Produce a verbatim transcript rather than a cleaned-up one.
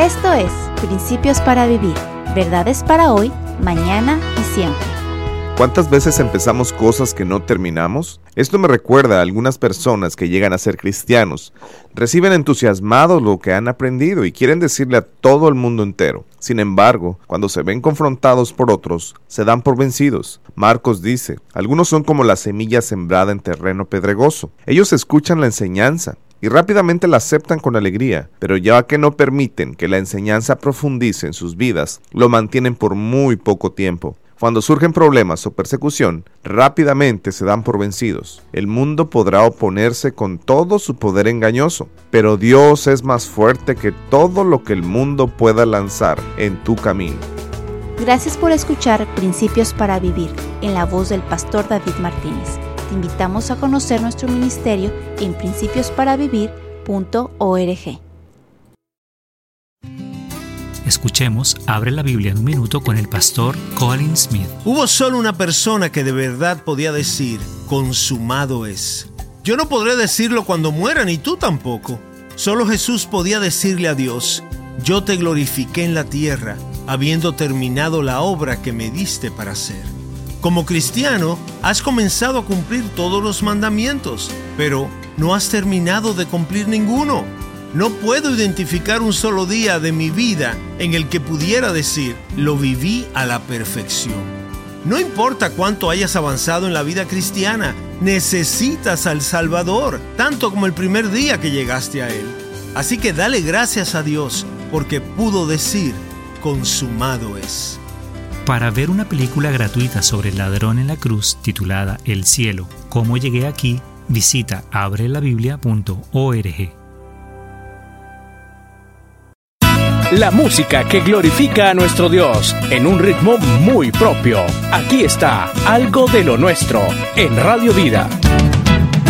Esto es Principios para Vivir, verdades para hoy, mañana y siempre. ¿Cuántas veces empezamos cosas que no terminamos? Esto me recuerda a algunas personas que llegan a ser cristianos, reciben entusiasmados lo que han aprendido y quieren decirle a todo el mundo entero. Sin embargo, cuando se ven confrontados por otros, se dan por vencidos. Marcos dice, algunos son como la semilla sembrada en terreno pedregoso. Ellos escuchan la enseñanza y rápidamente la aceptan con alegría, pero ya que no permiten que la enseñanza profundice en sus vidas, lo mantienen por muy poco tiempo. Cuando surgen problemas o persecución, rápidamente se dan por vencidos. El mundo podrá oponerse con todo su poder engañoso, pero Dios es más fuerte que todo lo que el mundo pueda lanzar en tu camino. Gracias por escuchar Principios para Vivir, en la voz del pastor David Martínez. Te invitamos a conocer nuestro ministerio en principios para vivir punto org. Escuchemos Abre la Biblia en un minuto con el pastor Colin Smith. Hubo solo una persona que de verdad podía decir, consumado es. Yo no podré decirlo cuando muera, ni tú tampoco. Solo Jesús podía decirle a Dios, yo te glorifiqué en la tierra, habiendo terminado la obra que me diste para hacer. Como cristiano, has comenzado a cumplir todos los mandamientos, pero no has terminado de cumplir ninguno. No puedo identificar un solo día de mi vida en el que pudiera decir, lo viví a la perfección. No importa cuánto hayas avanzado en la vida cristiana, necesitas al Salvador, tanto como el primer día que llegaste a Él. Así que dale gracias a Dios, porque pudo decir, consumado es. Para ver una película gratuita sobre el ladrón en la cruz titulada El cielo, ¿cómo llegué aquí?, visita abre la biblia punto org. La música que glorifica a nuestro Dios en un ritmo muy propio. Aquí está Algo de lo Nuestro en Radio Vida.